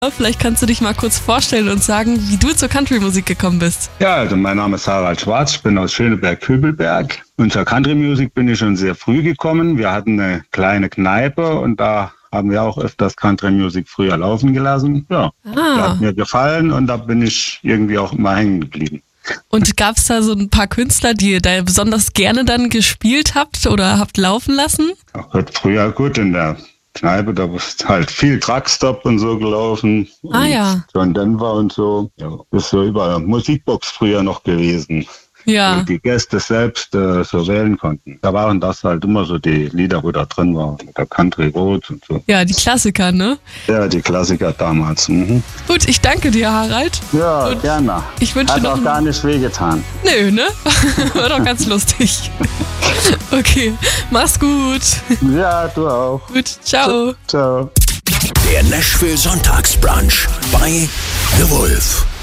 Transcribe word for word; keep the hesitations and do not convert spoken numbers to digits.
Vielleicht kannst du dich mal kurz vorstellen und sagen, wie du zur Country-Musik gekommen bist. Ja, also mein Name ist Harald Schwarz, ich bin aus Schöneberg-Kübelberg. Und zur Country-Musik bin ich schon sehr früh gekommen. Wir hatten eine kleine Kneipe und da haben wir auch öfters Country-Musik früher laufen gelassen. Ja, ah. Das hat mir gefallen und da bin ich irgendwie auch immer hängen geblieben. Und gab es da so ein paar Künstler, die ihr da besonders gerne dann gespielt habt oder habt laufen lassen? Ach Gott, früher gut in der Kneipe, da ist halt viel Truckstop und so gelaufen. Ah ja. John Denver und so. Ja, ist so überall Musikbox früher noch gewesen. Ja. Wo die Gäste selbst äh, so wählen konnten. Da waren das halt immer so die Lieder, wo da drin waren. Mit der Country Road und so. Ja, die Klassiker, ne? Ja, die Klassiker damals. Mhm. Gut, ich danke dir, Harald. Ja, und gerne. Ich wünsche Hat dir noch auch gar nicht wehgetan. Nö, ne? War doch ganz lustig. Okay, mach's gut. Ja, du auch. Gut, ciao. Ciao. Der Nashville Sonntagsbrunch bei The Wolf.